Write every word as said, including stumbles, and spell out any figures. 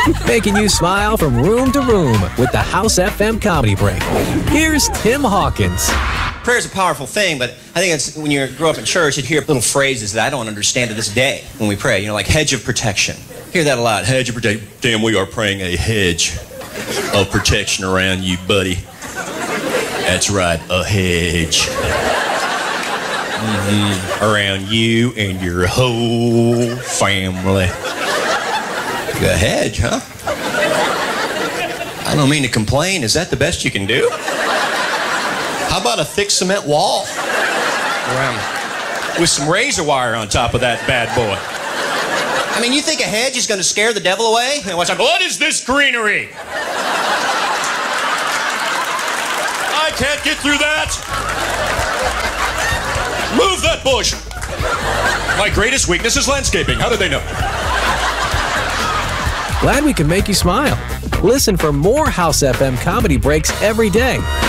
Making you smile from room to room with the House F M Comedy Break. Here's Tim Hawkins. Prayer is a powerful thing, but I think it's when you grow up in church, you'd hear little phrases that I don't understand to this day when we pray. You know, like hedge of protection. Hear that a lot. Hedge of protection. Damn, we are praying a hedge of protection around you, buddy. That's right, a hedge. Mm-hmm. Around you and your whole family. A hedge, huh? I don't mean to complain. Is that the best you can do? How about a thick cement wall? Around with some razor wire on top of that bad boy. I mean, you think a hedge is going to scare the devil away? And watch out, what is this greenery? I can't get through that. Move that bush. My greatest weakness is landscaping. How did they know? Glad we can make you smile. Listen for more House F M Comedy Breaks every day